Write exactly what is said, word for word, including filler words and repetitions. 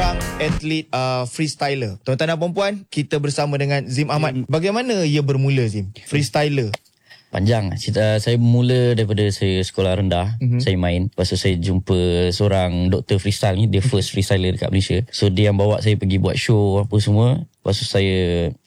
seorang atlet uh, freestyler. Tuan-tuan dan puan-puan, kita bersama dengan Zim Ahmad. Bagaimana ia bermula, Zim? Freestyler. Panjang cerita. Saya bermula daripada saya sekolah rendah. Mm-hmm. Saya main. Lepas tu saya jumpa seorang doktor freestyle ni. Dia first freestyler dekat Malaysia. So dia yang bawa saya pergi buat show apa semua. Lepas tu saya